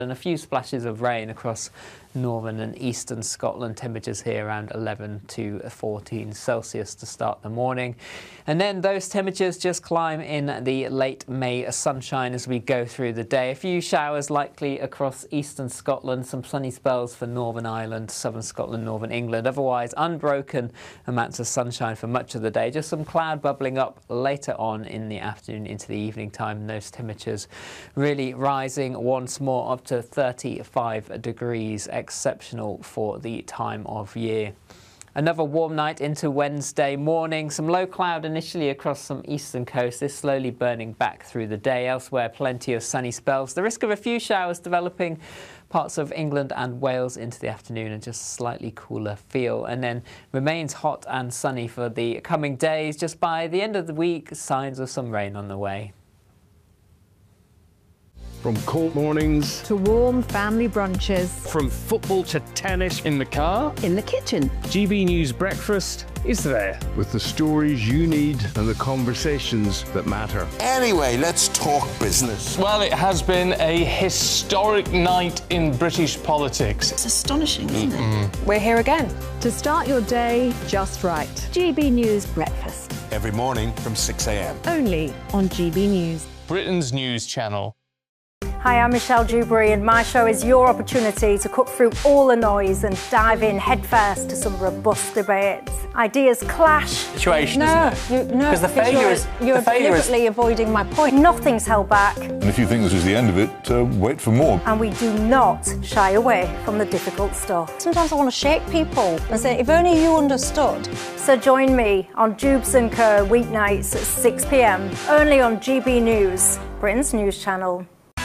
And a few splashes of rain across northern and eastern Scotland. Temperatures here around 11 to 14 Celsius to start the morning. And then those temperatures just climb in the late May sunshine as we go through the day. A few showers likely across eastern Scotland, some sunny spells for Northern Ireland, southern Scotland, northern England. Otherwise, unbroken amounts of sunshine for much of the day. Just some cloud bubbling up later on in the afternoon into the evening time. And those temperatures really rising once more up to 35 degrees, exceptional for the time of year. Another warm night into Wednesday morning. Some low cloud initially across some eastern coast. This slowly burning back through the day. Elsewhere, plenty of sunny spells. The risk of a few showers developing parts of England and Wales into the afternoon, and just slightly cooler feel. And then remains hot and sunny for the coming days. Just by the end of the week, signs of some rain on the way. From cold mornings to warm family brunches. From football to tennis. In the car. In the kitchen. GB News Breakfast is there. With the stories you need and the conversations that matter. Anyway, let's talk business. Well, it has been a historic night in British politics. It's astonishing, isn't it? We're here again. To start your day just right. GB News Breakfast. Every morning from 6 a.m. Only on GB News. Britain's news channel. Hi, I'm Michelle Dewberry, and my show is your opportunity to cut through all the noise and dive in headfirst to some robust debates. Ideas clash. Situation, isn't it? Because the failure is... You're deliberately avoiding my point. Nothing's held back. And if you think this is the end of it, wait for more. And we do not shy away from the difficult stuff. Sometimes I want to shake people and say, if only you understood. So join me on Jubes & Co. weeknights at 6 p.m, only on GB News, Britain's news channel.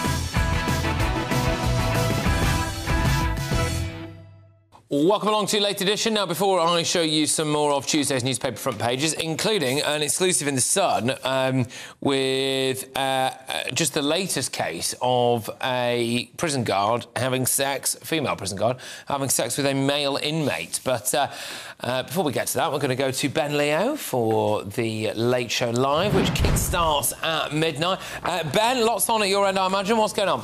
Welcome along to Late Edition. Now, before I show you some more of Tuesday's newspaper front pages, including an exclusive in The Sun with just the latest case of a prison guard having sex, female prison guard, having sex with a male inmate. But before we get to that, we're going to go to Ben Leo for the Late Show Live, which kick-starts at midnight. Ben, lots on at your end, I imagine. What's going on?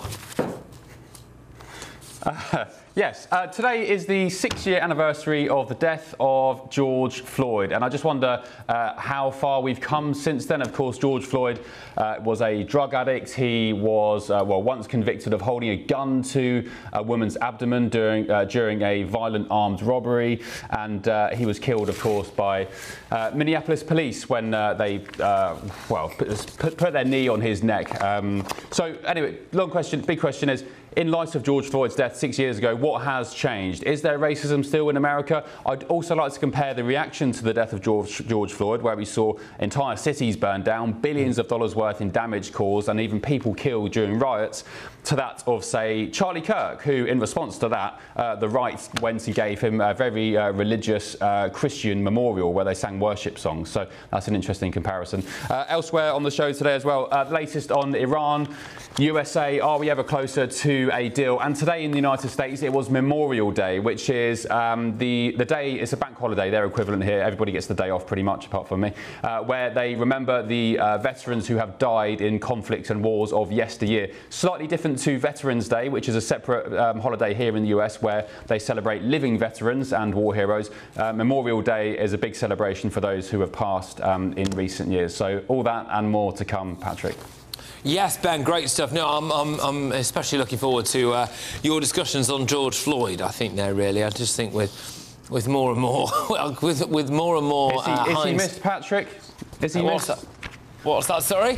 Yes, today is the 6-year anniversary of the death of George Floyd, and I just wonder how far we've come since then. Of course, George Floyd was a drug addict. He was once convicted of holding a gun to a woman's abdomen during a violent armed robbery, and he was killed, of course, by Minneapolis police when they put their knee on his neck. So anyway, long question, big question is, in light of George Floyd's death 6 years ago, what has changed? Is there racism still in America? I'd also like to compare the reaction to the death of George Floyd, where we saw entire cities burned down, billions of dollars worth in damage caused, and even people killed during riots, to that of, say, Charlie Kirk, who, in response to that, the right Wednesday gave him a very religious Christian memorial where they sang worship songs. So that's an interesting comparison. Elsewhere on the show today as well, latest on Iran, USA, are we ever closer to a deal? And today in the United States, it was Memorial Day, which is the day, it's a bank holiday, their equivalent here. Everybody gets the day off pretty much, apart from me, where they remember the veterans who have died in conflicts and wars of yesteryear. Slightly different to Veterans Day, which is a separate holiday here in the US, where they celebrate living veterans and war heroes. Memorial Day is a big celebration for those who have passed in recent years. So all that and more to come, Patrick. Yes, Ben, great stuff. No, I'm especially looking forward to your discussions on George Floyd. I think there really. I just think with more and more, well, with more and more. Is he missed, Patrick? Is he missed? What's that? Sorry.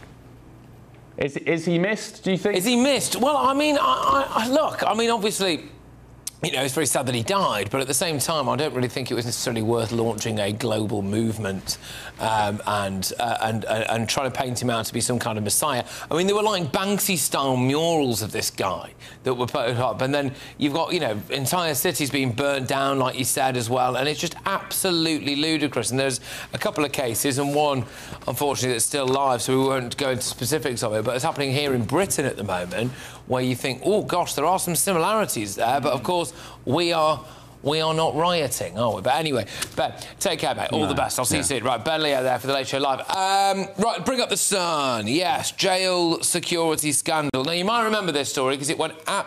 Is he missed? Do you think? Is he missed? Well, I mean, look. I mean, obviously, you know, it's very sad that he died, but at the same time, I don't really think it was necessarily worth launching a global movement and trying to paint him out to be some kind of messiah. I mean, there were like Banksy-style murals of this guy that were put up, and then you've got, you know, entire cities being burnt down, like you said, as well, and it's just absolutely ludicrous. And there's a couple of cases, and one, unfortunately, that's still live, so we won't go into specifics of it, but it's happening here in Britain at the moment, where you think, oh, gosh, there are some similarities there, but, of course, we are we are not rioting, are we? But anyway, Ben, take care, mate. All the best. I'll see you soon. Right, Ben Leo there for the Late Show Live. Right, bring up the Sun. Yes, jail security scandal. Now, you might remember this story because it went